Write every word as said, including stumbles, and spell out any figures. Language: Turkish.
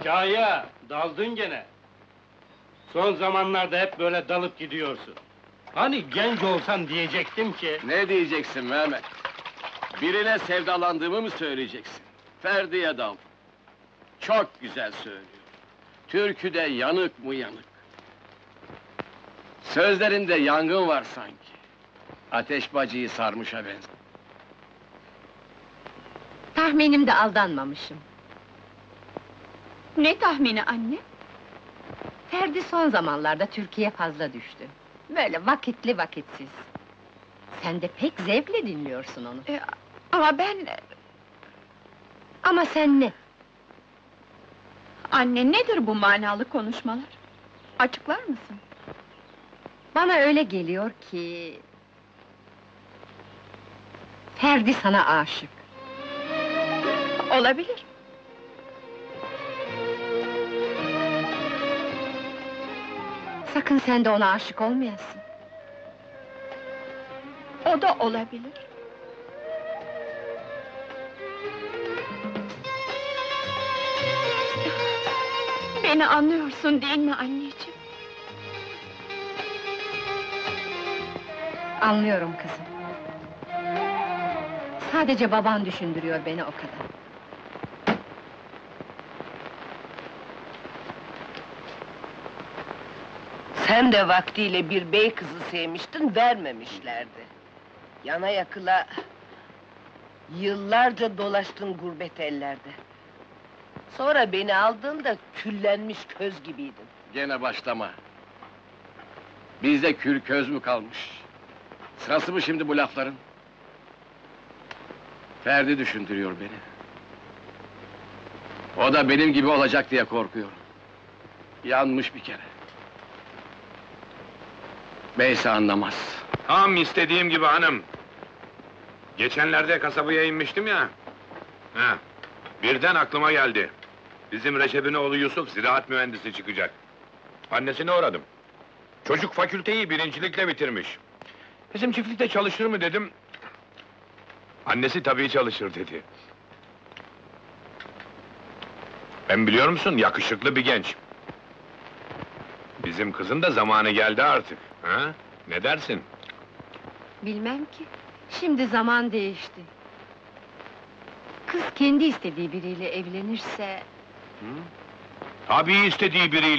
Kaya, daldın gene. Son zamanlarda hep böyle dalıp gidiyorsun. Hani genç olsan diyecektim ki... Ne diyeceksin Mehmet? Birine sevdalandığımı mı söyleyeceksin? Ferdi'ye dal. Çok güzel söylüyor. Türküde yanık mı yanık. Sözlerinde yangın var sanki. Ateş bacıyı sarmışa benzer. Tahminimde aldanmamışım. Ne tahmini anne? Ferdi son zamanlarda Türkiye fazla düştü. Böyle vakitli vakitsiz. Sen de pek zevkle dinliyorsun onu. Ee, ama ben... Ama sen ne? Anne, nedir bu manalı konuşmalar? Açıklar mısın? Bana öyle geliyor ki... Ferdi sana aşık. Olabilir. Sakın sen de ona aşık olmayasın. O da olabilir. Beni anlıyorsun değil mi anneciğim? Anlıyorum kızım. Sadece baban düşündürüyor beni o kadar. Sen de vaktiyle bir bey kızı sevmiştin, vermemişlerdi. Yana yakıla... Yıllarca dolaştın gurbet ellerde. Sonra beni aldığında küllenmiş köz gibiydin. Gene başlama. Bizde kül köz mü kalmış? Sırası mı şimdi bu lafların? Ferdi düşündürüyor beni. O da benim gibi olacak diye korkuyorum. Yanmış bir kere. Beyse anlamaz. Tam istediğim gibi hanım. Geçenlerde kasabaya inmiştim ya. Ha, birden aklıma geldi. Bizim Reşep'in oğlu Yusuf ziraat mühendisi çıkacak. Annesine uğradım. Çocuk fakülteyi birincilikle bitirmiş. Bizim çiftlikte çalışır mı dedim. Annesi tabii çalışır dedi. Ben biliyor musun, yakışıklı bir genç. Bizim kızın da zamanı geldi artık. Ha? Ne dersin? Bilmem ki. Şimdi zaman değişti. Kız kendi istediği biriyle evlenirse... Tabii istediği biriyle.